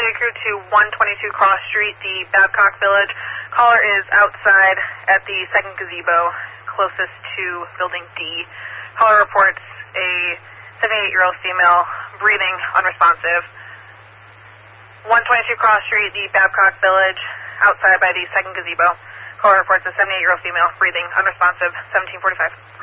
crew to 122 Cross Street, the Babcock Village. Caller is outside at the second gazebo, closest to Building D. Caller reports a 78-year-old female, breathing, unresponsive. 122 Cross Street, the Babcock Village, outside by the second gazebo. Caller reports a 78-year-old female, breathing, unresponsive, 1745.